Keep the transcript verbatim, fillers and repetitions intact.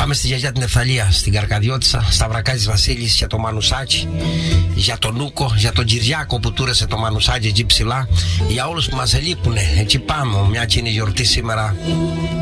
Πάμε στη γιαγιά την Ευθαλία, στην Καρκαδιώτισσα, στα βρακά της Βασίλης, για το Μανουσάκι, για τον Νούκο, για τον Κυριάκο που τούρεσε το Μανουσάκι εκεί ψηλά, για όλους που μας ελείπουνε. Εκεί πάμε, μια και είναι γιορτή σήμερα.